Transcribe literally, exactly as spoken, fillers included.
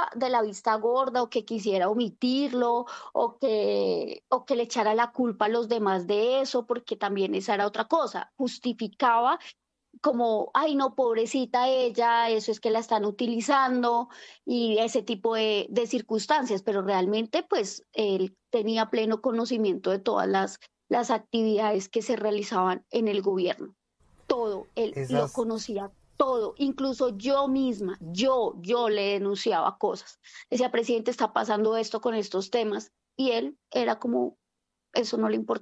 fuera de la vista gorda o que quisiera omitirlo o que, o que le echara la culpa a los demás de eso, porque también esa era otra cosa. Justificaba como, ay, no, pobrecita ella, eso es que la están utilizando y ese tipo de, de circunstancias, pero realmente pues él tenía pleno conocimiento de todas las, las actividades que se realizaban en el gobierno. Todo, él lo Esas, conocía todo, incluso yo misma, yo, yo le denunciaba cosas. Decía, presidente, está pasando esto con estos temas y él era como, eso no le importa.